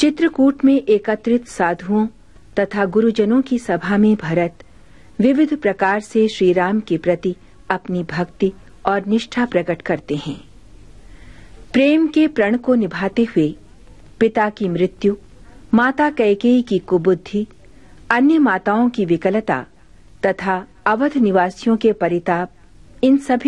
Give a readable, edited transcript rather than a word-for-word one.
चित्रकूट में एकत्रित साधुओं तथा गुरुजनों की सभा में भरत विविध प्रकार से श्री राम के प्रति अपनी भक्ति और निष्ठा प्रकट करते हैं। प्रेम के प्रण को निभाते हुए पिता की मृत्यु, माता कैकेयी की कुबुद्धि, अन्य माताओं की विकलता तथा अवध निवासियों के परिताप, इन सभी